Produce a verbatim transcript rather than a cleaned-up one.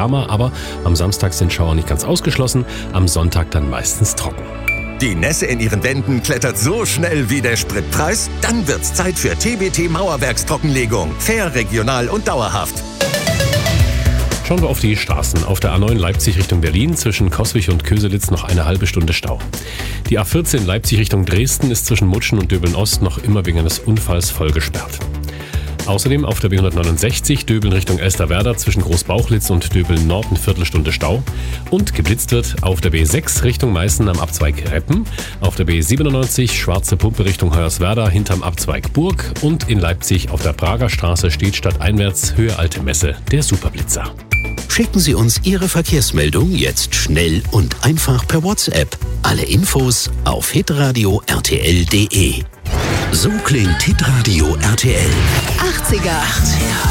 wärmer, aber am Samstag sind Schauer nicht ganz ausgeschlossen, am Sonntag dann meistens trocken. Die Nässe in Ihren Wänden klettert so schnell wie der Spritpreis? Dann wird's Zeit für T B T Mauerwerkstrockenlegung. Fair, regional und dauerhaft. Schauen wir auf die Straßen. Auf der A neun Leipzig Richtung Berlin zwischen Coswig und Köselitz noch eine halbe Stunde Stau. Die A vierzehn Leipzig Richtung Dresden ist zwischen Mutschen und Döbeln-Ost noch immer wegen eines Unfalls voll gesperrt. Außerdem auf der B hundertneunundsechzig Döbeln Richtung Elsterwerda zwischen Großbauchlitz und Döbeln Nord eine Viertelstunde Stau. Und geblitzt wird auf der B sechs Richtung Meißen am Abzweig Reppen, auf der B siebenundneunzig Schwarze Pumpe Richtung Hoyerswerda hinterm Abzweig Burg und in Leipzig auf der Prager Straße steht stadteinwärts Höhe Alte Messe der Superblitzer. Schicken Sie uns Ihre Verkehrsmeldung jetzt schnell und einfach per WhatsApp. Alle Infos auf hitradio r t l punkt d e. So klingt Hitradio R T L. achtziger. achtziger.